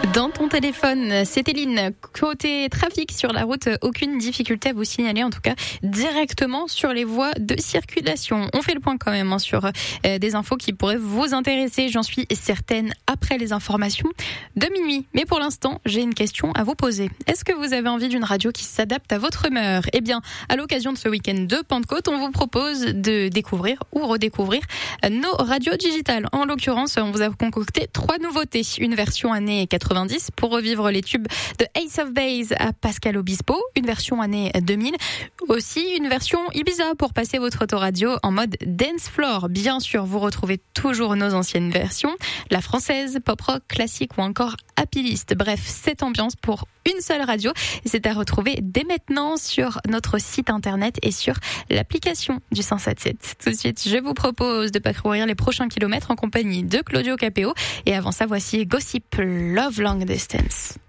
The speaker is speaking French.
Dans ton téléphone, c'est Éline. Côté trafic sur la route, aucune difficulté à vous signaler, en tout cas directement sur les voies de circulation. On fait le point quand même sur des infos qui pourraient vous intéresser, j'en suis certaine, après les informations de minuit. Mais pour l'instant, j'ai une question à vous poser. Est-ce que vous avez envie d'une radio qui s'adapte à votre humeur ? Eh bien, à l'occasion de ce week-end de Pentecôte, on vous propose de découvrir ou redécouvrir nos radios digitales. En l'occurrence, on vous a concocté 3 nouveautés. Une version années 90 pour revivre les tubes de Ace of Base à Pascal Obispo, une version année 2000, aussi une version Ibiza pour passer votre autoradio en mode dance floor. Bien sûr, vous retrouvez toujours nos anciennes versions, la française, pop rock, classique ou encore happy list. Bref, cette ambiance pour une seule radio, c'est à retrouver dès maintenant sur notre site internet et sur l'application du 107.7. Tout de suite, je vous propose de parcourir les prochains kilomètres en compagnie de Claudio Capéo. Et avant ça, voici Gossip Love Long Distance.